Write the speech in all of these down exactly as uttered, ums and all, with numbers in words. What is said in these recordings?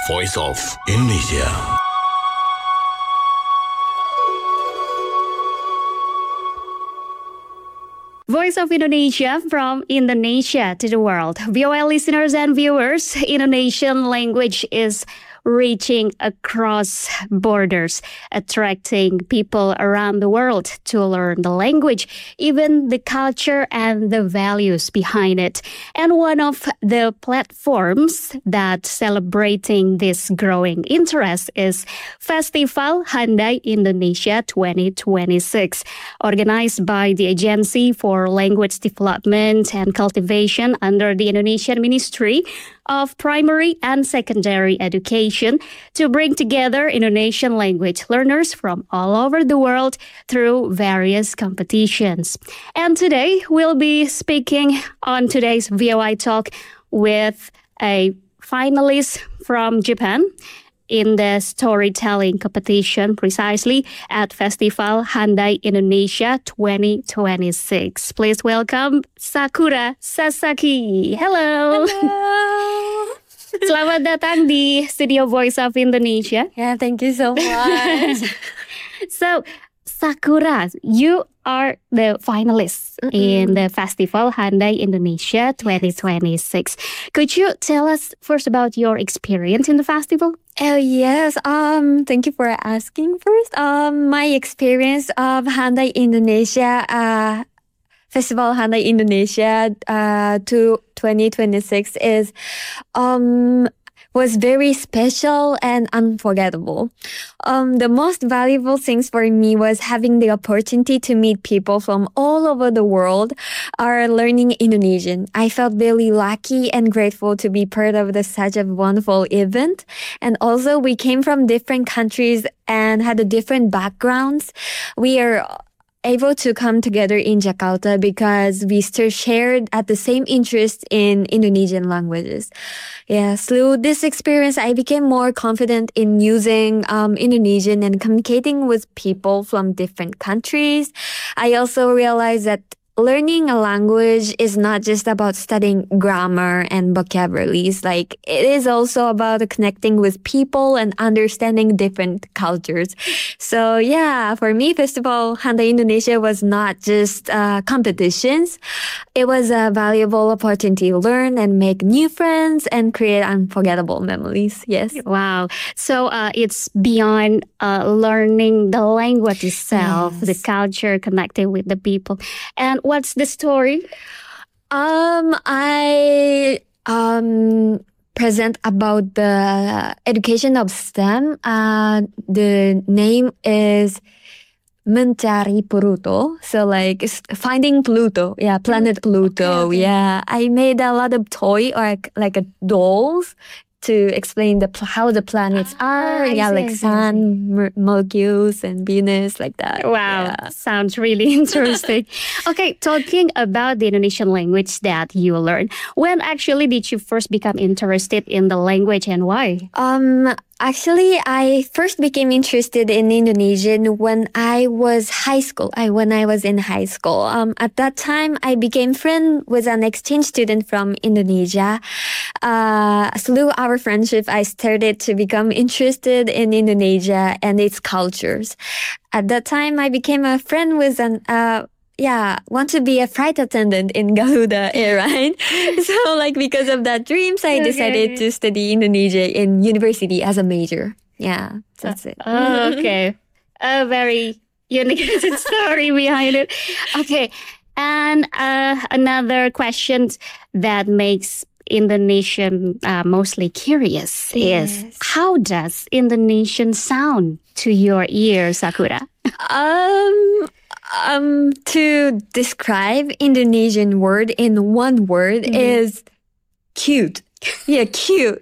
Voice of Indonesia. Voice of Indonesia from Indonesia to the world. V O L listeners and viewers, Indonesian language is reaching across borders, attracting people around the world to learn the language, even the culture and the values behind it. And one of the platforms that celebrating this growing interest is Festival Handai Indonesia twenty twenty-six, organized by the Agency for Language Development and Cultivation under the Indonesian Ministry of Primary and Secondary Education to bring together Indonesian language learners from all over the world through various competitions. And today we'll be speaking on today's V O I Talk with a finalist from Japan in the storytelling competition, precisely at Festival Handai Indonesia twenty twenty-six. Please welcome Sakura Sasaki. Hello. Hello. Selamat datang di Studio Voice of Indonesia. Yeah, thank you so much. So, Sakura, you are the finalist mm-hmm. in the Festival Handai Indonesia twenty twenty-six. Could you tell us first about your experience in the festival? Oh yes, um, thank you for asking first. Um, my experience of Handai Indonesia, uh, Festival Handai Indonesia, uh, to twenty twenty-six is, um, was very special and unforgettable. Um, the most valuable things for me was having the opportunity to meet people from all over the world are learning Indonesian. I felt really lucky and grateful to be part of the, such a wonderful event. And also we came from different countries and had a different backgrounds. We are able to come together in Jakarta because we still shared at the same interest in Indonesian languages. Yes, through this experience, I became more confident in using um, Indonesian and communicating with people from different countries. I also realized that learning a language is not just about studying grammar and vocabularies. Like, it is also about connecting with people and understanding different cultures. So yeah, for me, Festival Handai Indonesia was not just uh, competitions. It was a valuable opportunity to learn and make new friends and create unforgettable memories. Yes. Wow. So uh, it's beyond uh, learning the language itself, yes. the culture, connecting with the people. And what's the story? Um, I um present about the education of STEM. Uh, the name is Mencari Pluto. So like it's finding Pluto. Yeah, planet Pluto. Okay, okay. Yeah, I made a lot of toy or like, like a dolls to explain the how the planets ah, are. Yeah, see, like Sun, Mer- Mercury, and Venus, like that. Wow, yeah. Sounds really interesting. Okay, talking about the Indonesian language that you learned, when actually did you first become interested in the language and why? Um, Actually, I first became interested in Indonesian when I was high school. I when I was in high school. Um, at that time, I became friend with an exchange student from Indonesia. Uh, through our friendship, I started to become interested in Indonesia and its cultures. At that time, I became a friend with an uh. Yeah, want to be a flight attendant in Garuda Airline. So like because of that dreams, I decided okay. to study Indonesia in university as a major. Yeah, that's it. Oh, okay. A very unique story behind it. Okay. And uh, another question that makes Indonesian uh, mostly curious yes. is how does Indonesian sound to your ear, Sakura? Um... Um, to describe Indonesian word in one word mm-hmm. is cute. Yeah, cute.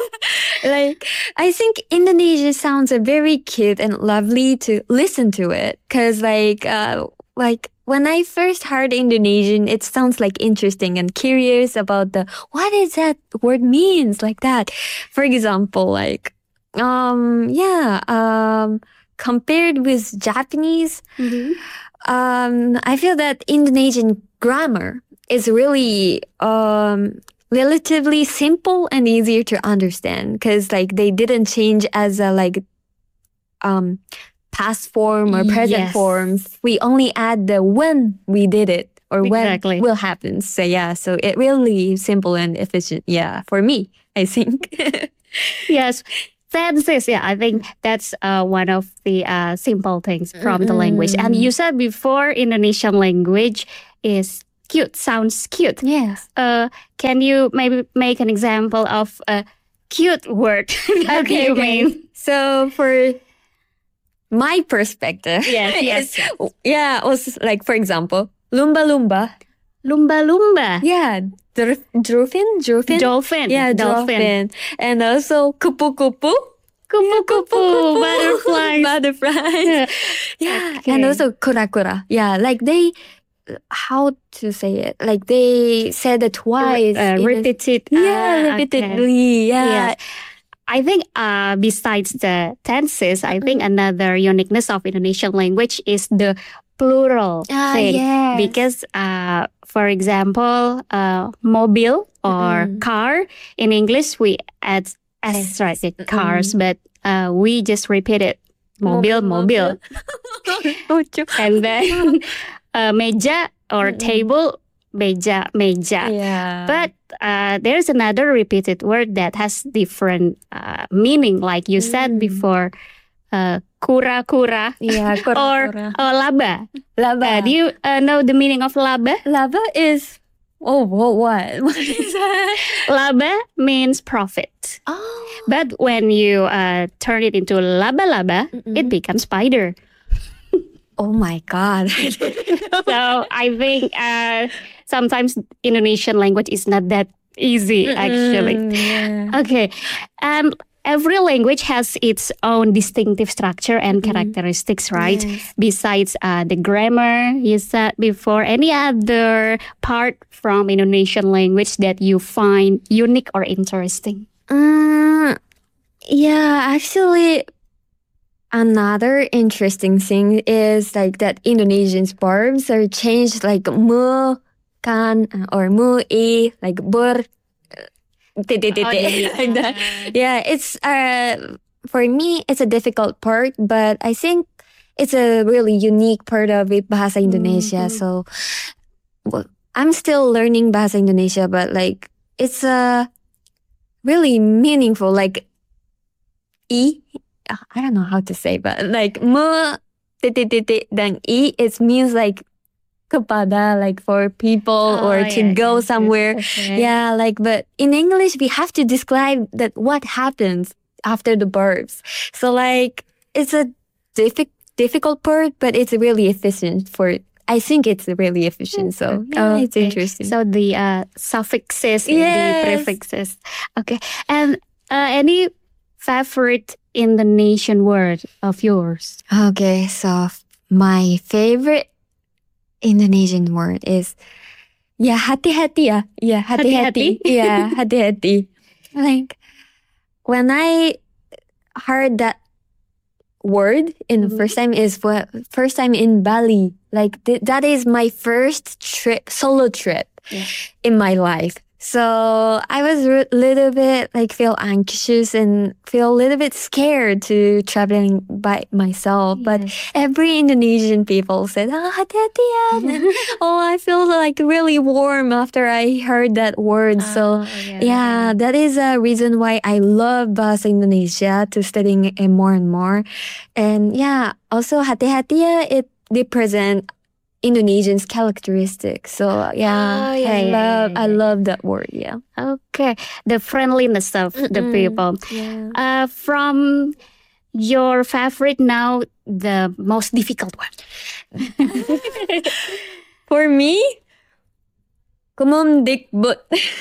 Like, I think Indonesian sounds are very cute and lovely to listen to it. Cause like, uh, like when I first heard Indonesian, it sounds like interesting and curious about the, what is that word means like that. For example, like, um, yeah, um, compared with Japanese, mm-hmm. Um, I feel that Indonesian grammar is really um relatively simple and easier to understand because like they didn't change as a like um past form or present Yes. forms. We only add the when we did it or Exactly. when will happen. So yeah, so it really simple and efficient. Yeah, for me, I think. Yes. Tenses, yeah, I think that's uh, one of the uh, simple things from the language. And you said before Indonesian language is cute, sounds cute. Yes. Uh, can you maybe make an example of a cute word that Okay, you okay. mean? So for my perspective, Yes, yes, it's- yeah, was like for example, lumba lumba. Lumba lumba. Yeah, dr- dolphin, dolphin. Dolphin. Yeah, dolphin. dolphin. And also kupu kupu. Kupu kupu. Butterflies. Butterflies. Yeah. Okay. And also kura kura. Yeah, like they, how to say it? Like they said it twice. Uh, in a- repeat it. yeah, Ah, okay. repeatedly. Yeah. Yes. I think uh, besides the tenses, I think another uniqueness of Indonesian language is the plural Ah, thing. yes. Because, uh, for example, uh, mobile or Mm-mm. car, in English we add S, right? the Cars, but uh, we just repeat it. Mobile, mobile. And then uh, meja or Mm-mm. table, meja, meja. Yeah. But uh, there's another repeated word that has different uh, meaning, like you said Mm. before, uh, kura kura yeah, kura or kura. uh, laba. Laba. Uh, do you uh, know the meaning of laba? Laba is oh what what what is that? Laba means profit, Oh, but when you uh, turn it into laba laba, Mm-mm. it becomes spider. oh my god. So I think uh, sometimes Indonesian language is not that easy, actually. Mm, yeah. Okay. And every language has its own distinctive structure and characteristics, right? Yes. Besides uh, the grammar you said before, any other part from Indonesian language that you find unique or interesting? Mm, yeah, actually, another interesting thing is like that Indonesian's verbs are changed like mu, kan, or mu, i, like bur, titik, Oh, titik, yeah. like that. Yeah, it's uh for me it's a difficult part, but I think it's a really unique part of it, Bahasa Indonesia. Mhm. So well, I'm still learning Bahasa Indonesia, but like it's a really meaningful. Like i, I don't know how to say, but like me titik titik dan i, it means like kepada, like for people Oh, or to yeah, go yes, yes, somewhere. okay. Yeah, like, but in English, we have to describe that what happens after the verbs. So, like, it's a diffi- difficult part, but it's really efficient for, I think it's really efficient. So, yeah, it's Okay. interesting. So the uh, suffixes, the Yes. prefixes. Okay. And uh, any favorite Indonesian word of yours? Okay, so my favorite Indonesian word is yeah, hati-hati ya. Yeah, hati-hati. Hati-hati? Yeah, hati-hati. Like when I heard that word in the Mhm. first time is what first time in Bali. Like th- that is my first trip, solo trip Yeah. in my life. So I was a little bit like feel anxious and feel a little bit scared to traveling by myself. But every Indonesian people said, "Ah, hati-hati ya." Oh, I feel like really warm after I heard that word. so Oh, yeah, that is a reason why I love Bahasa Indonesia to studying it more and more. And yeah, also hati-hati ya, it represent Indonesians' characteristics. So yeah, Oh, yeah, I yeah, love yeah, I yeah. love that word. Yeah. Okay. The friendliness of the Mm-mm. people. Yeah. Uh, from your favorite now, the most difficult one. For me, Kemendikbud.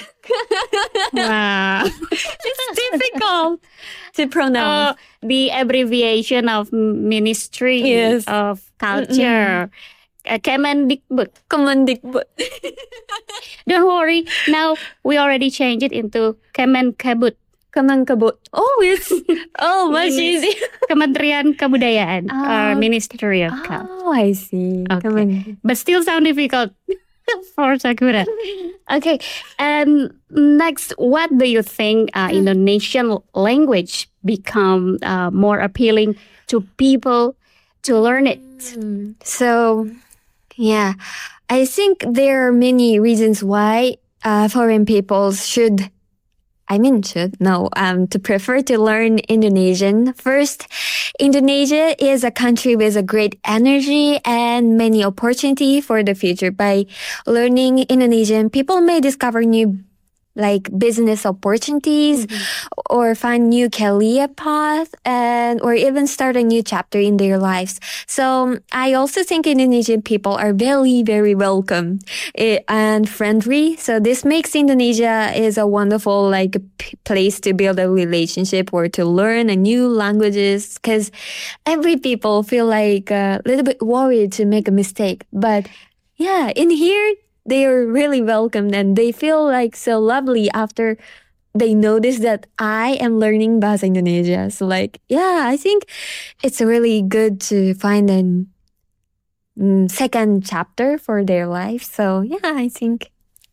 Wow. It's difficult to pronounce. Oh, the abbreviation of Ministry Yes. of Culture. Uh, Kemendikbud. Kemendikbud. Don't worry. Now we already changed it into Kemenkabut. Kemenkabut. Oh, it's oh much Minis- easier. Kementerian Kebudayaan Ah, or Ministry of Culture. Oh, I see. Okay. Kemen- But still sound difficult. for Sakura. Okay, and next, what do you think uh, Indonesian language become uh, more appealing to people to learn it? So, yeah, I think there are many reasons why uh, foreign people should, I mean, should, no, um, to prefer to learn Indonesian. First, Indonesia is a country with a great energy and many opportunity for the future. By learning Indonesian, people may discover new like business opportunities or find new career path and or even start a new chapter in their lives. So I also think Indonesian people are very, very welcome eh, and friendly. So this makes Indonesia is a wonderful like p- place to build a relationship or to learn a new languages because every people feel like a little bit worried to make a mistake. But yeah, in here, they are really welcomed and they feel like so lovely after they notice that I am learning Bahasa Indonesia. So like, yeah, I think it's really good to find a mm, second chapter for their life. So yeah, I think.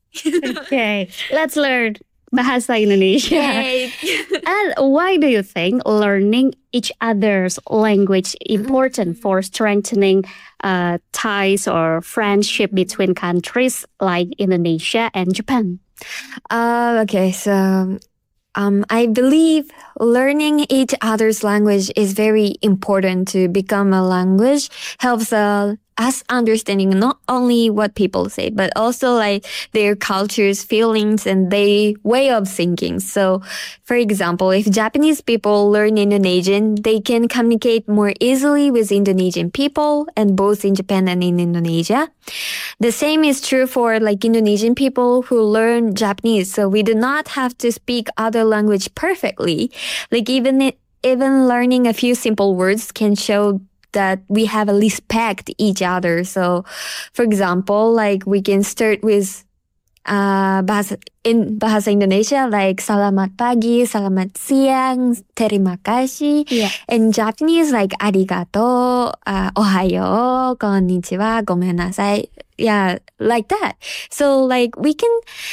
Okay, let's learn Bahasa Indonesia. Yay. And why do you think learning each other's language important for strengthening uh, ties or friendship between countries like Indonesia and Japan? Uh, okay, so um, I believe learning each other's language is very important to become a language. Helps uh, us understanding not only what people say, but also like their cultures, feelings, and their way of thinking. So, for example, if Japanese people learn Indonesian, they can communicate more easily with Indonesian people, and both in Japan and in Indonesia. The same is true for like Indonesian people who learn Japanese. So we do not have to speak other language perfectly. Like even it, even learning a few simple words can show that we have a respect each other. So, for example, like we can start with uh, bahasa in bahasa Indonesia like selamat pagi, selamat siang, terima kasih. Yeah. In Japanese like arigato, uh, ohayo, konnichiwa, gomennasai. Yeah, like that. So like we can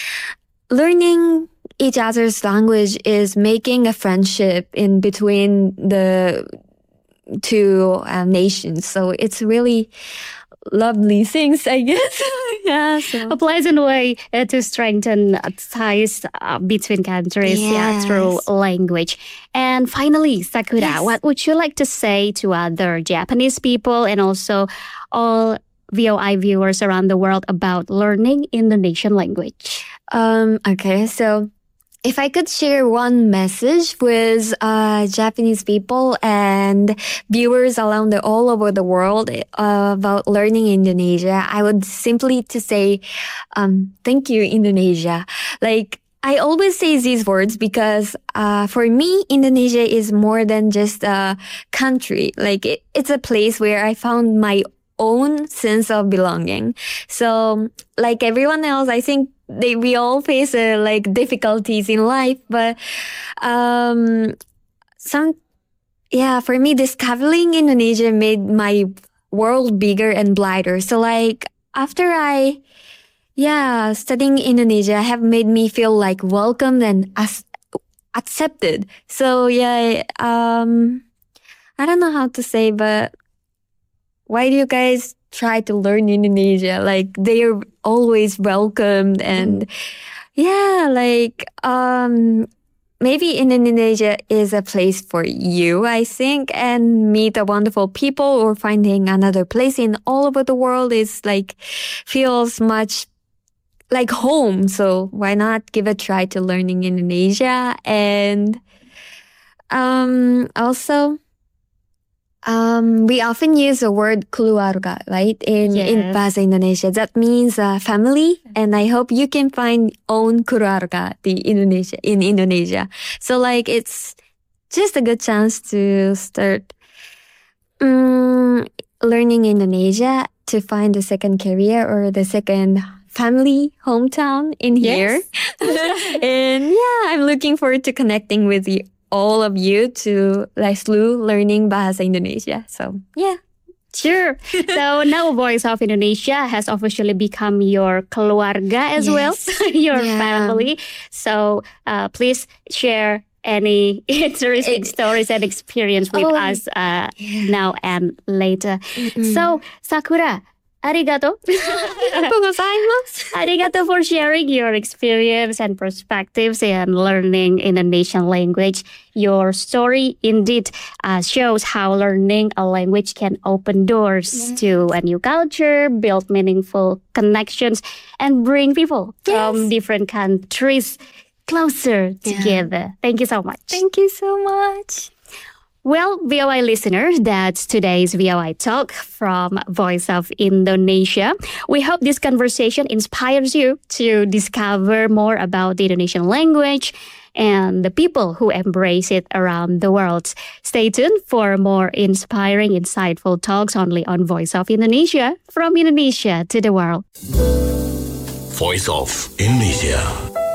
learning each other's language is making a friendship in between the two uh, nations. So it's really lovely things, I guess. yeah. So. A pleasant way uh, to strengthen ties uh, between countries yeah, through Yes. language. And finally, Sakura, Yes. what would you like to say to other Japanese people and also all V O I viewers around the world about learning Indonesian language? Um, okay, so if I could share one message with uh, Japanese people and viewers around the, all over the world uh, about learning Indonesia, I would simply to say, um, thank you, Indonesia. Like, I always say these words because uh, for me, Indonesia is more than just a country. Like, it, it's a place where I found my own sense of belonging. So, like everyone else, I think they we all face uh, like difficulties in life, but um, some yeah, for me, discovering Indonesia made my world bigger and brighter. So, like after I yeah studying Indonesia have made me feel like welcomed and as- accepted. So yeah, um, I don't know how to say, but why do you guys try to learn Indonesia? Like they're always welcomed and yeah, like um maybe Indonesia is a place for you, I think, and meet a wonderful people or finding another place in all over the world is like feels much like home. So why not give a try to learning Indonesia? And um also Um, we often use the word keluarga, right? In, in Yes. Bahasa Indonesia. That means uh, family. And I hope you can find own keluarga di Indonesia, in Indonesia. So like it's just a good chance to start um, learning Indonesia to find the second career or the second family hometown in here. And yeah, I'm looking forward to connecting with you all of you to like through learning Bahasa Indonesia. So yeah. Sure. So now Voice of Indonesia has officially become your keluarga as Yes. well, your Yeah. family. So uh, please share any interesting Ex- stories and experience with Oh, us uh, yeah. now and later. Mm-mm. So Sakura, arigato. ありがとうございます。 Arigato for sharing your experience and perspectives in learning Indonesian language. Your story indeed uh, shows how learning a language can open doors to a new culture, build meaningful connections, and bring people from Yes. different countries closer Yeah. together. Thank you so much. Thank you so much. Well, V O I listeners, that's today's V O I Talk from Voice of Indonesia. We hope this conversation inspires you to discover more about the Indonesian language and the people who embrace it around the world. Stay tuned for more inspiring, insightful talks only on Voice of Indonesia, from Indonesia to the world. Voice of Indonesia.